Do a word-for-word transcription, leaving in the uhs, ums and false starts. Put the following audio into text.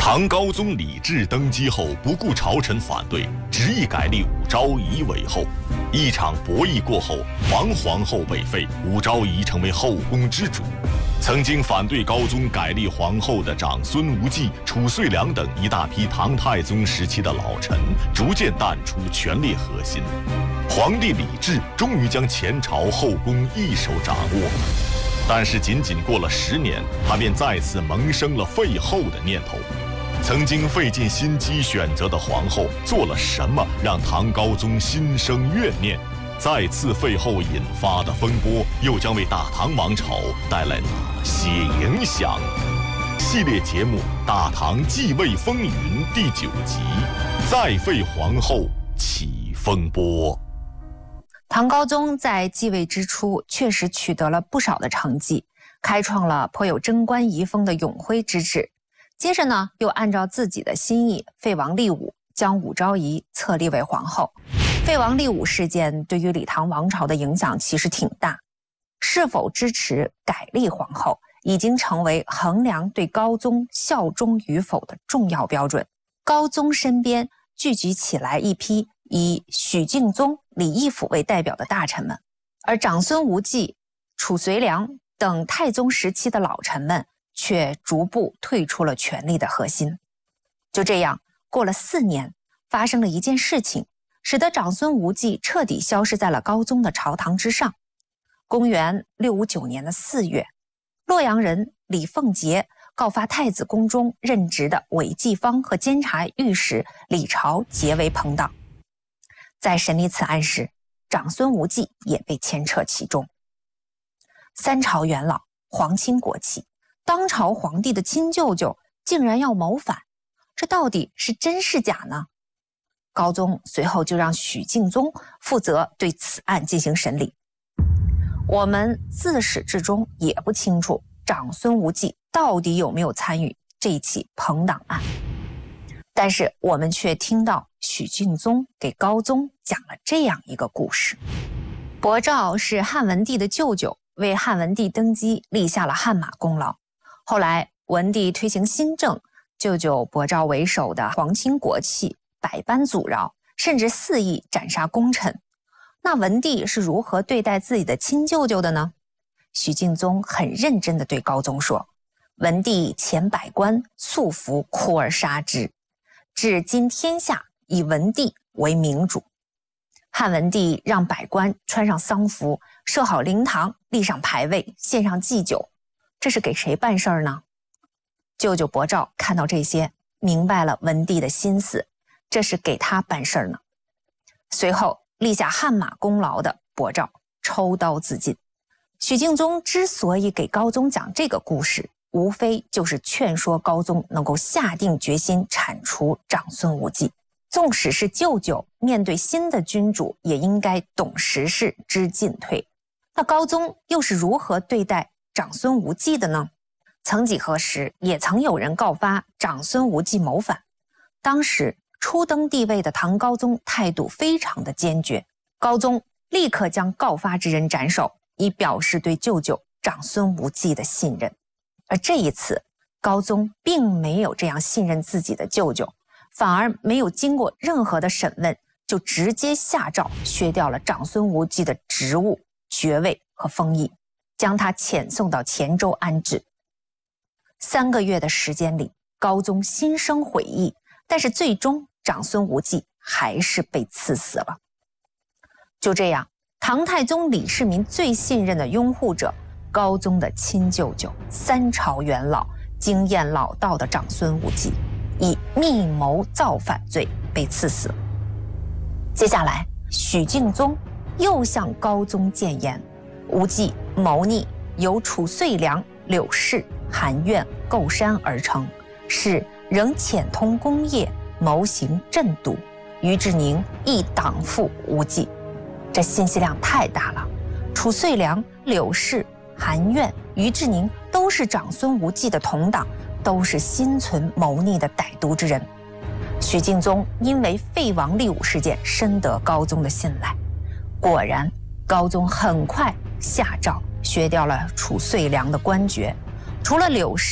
唐高宗李治登基后，不顾朝臣反对，执意改立武昭仪为后。一场博弈过后，王皇后被废，武昭仪成为后宫之主。曾经反对高宗改立皇后的长孙无忌、褚遂良等一大批唐太宗时期的老臣，逐渐淡出权力核心。皇帝李治终于将前朝后宫一手掌握。但是仅仅过了十年，他便再次萌生了废后的念头。曾经费尽心机选择的皇后做了什么，让唐高宗心生怨念？再次废后引发的风波，又将为大唐王朝带来哪些影响？系列节目《大唐继位风云》第九集：再废皇后起风波。 唐高宗在继位之初确实取得了不少的成绩，开创了颇有贞观遗风的永徽之治。接着呢，又按照自己的心意废王立武，将武昭仪册立为皇后。废王立武事件对于李唐王朝的影响其实挺大，是否支持改立皇后，已经成为衡量对高宗效忠与否的重要标准。高宗身边聚集起来一批以许敬宗、李义府为代表的大臣们，而长孙无忌、褚遂良等太宗时期的老臣们却逐步退出了权力的核心。就这样，过了四年，发生了一件事情，使得长孙无忌彻底消失在了高宗的朝堂之上。公元六五九年的四月，洛阳人李凤杰告发太子宫中任职的韦继方和监察御史李朝结为朋党。在审理此案时，长孙无忌也被牵扯其中。三朝元老，皇亲国戚，当朝皇帝的亲舅舅竟然要谋反，这到底是真是假呢？高宗随后就让许敬宗负责对此案进行审理。我们自始至终也不清楚长孙无忌到底有没有参与这一起朋党案，但是我们却听到许敬宗给高宗讲了这样一个故事。伯昭是汉文帝的舅舅，为汉文帝登基立下了汗马功劳。后来文帝推行新政，舅舅伯昭为首的皇亲国戚百般阻挠，甚至肆意斩杀功臣。那文帝是如何对待自己的亲舅舅的呢？许敬宗很认真地对高宗说，文帝遣百官素服哭而杀之，至今天下以文帝为明主。汉文帝让百官穿上丧服，设好灵堂，立上牌位，献上祭酒，这是给谁办事儿呢？舅舅伯昭看到这些，明白了文帝的心思，这是给他办事儿呢。随后立下汗马功劳的伯昭抽刀自尽。许敬宗之所以给高宗讲这个故事，无非就是劝说高宗能够下定决心铲除长孙无忌。纵使是舅舅，面对新的君主也应该懂时势知进退。那高宗又是如何对待长孙无忌的呢？曾几何时，也曾有人告发长孙无忌谋反。当时初登帝位的唐高宗态度非常的坚决，高宗立刻将告发之人斩首，以表示对舅舅长孙无忌的信任。而这一次，高宗并没有这样信任自己的舅舅，反而没有经过任何的审问，就直接下诏削掉了长孙无忌的职务、爵位和封邑，将他遣送到黔州安置。三个月的时间里，高宗心生悔意，但是最终长孙无忌还是被赐死了。就这样，唐太宗李世民最信任的拥护者，高宗的亲舅舅，三朝元老、经验老道的长孙无忌，以密谋造反罪被赐死。接下来，许敬宗又向高宗谏言，无忌谋逆由褚遂良、柳氏、韩苑构山而成，是仍潜通功业，谋行震笃。于志宁亦党附无忌。这信息量太大了，褚遂良、柳氏、韩苑、于志宁都是长孙无忌的同党，都是心存谋逆的歹毒之人。许敬宗因为废王立武事件深得高宗的信赖，果然高宗很快下诏削掉了褚遂良的官爵，除了柳氏